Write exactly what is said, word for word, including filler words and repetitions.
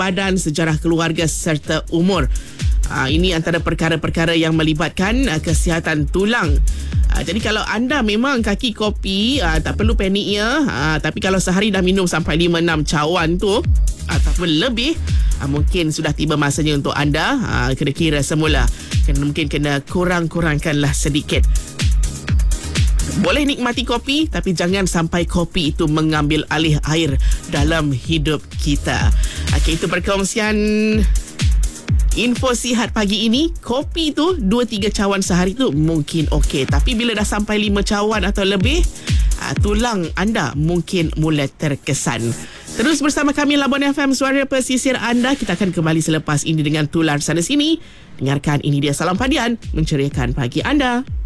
badan, sejarah keluarga serta umur. Uh, ini antara perkara-perkara yang melibatkan uh, kesihatan tulang. Uh, jadi kalau anda memang kaki kopi, uh, tak perlu panik ya. Uh, tapi kalau sehari dah minum sampai lima enam cawan tu ataupun lebih, uh, mungkin sudah tiba masanya untuk anda uh, kena kira semula. Kena, mungkin kena kurang-kurangkanlah sedikit. Boleh nikmati kopi, tapi jangan sampai kopi itu mengambil alih air dalam hidup kita. Okey, itu perkongsian info sihat pagi ini. Kopi tu dua tiga cawan sehari tu mungkin okey, tapi bila dah sampai lima cawan atau lebih, tulang anda mungkin mulai terkesan. Terus bersama kami Labuan F M, suara pesisir anda. Kita akan kembali selepas ini dengan tular sana sini. Dengarkan, ini dia Salam Padian, menceriakan pagi anda.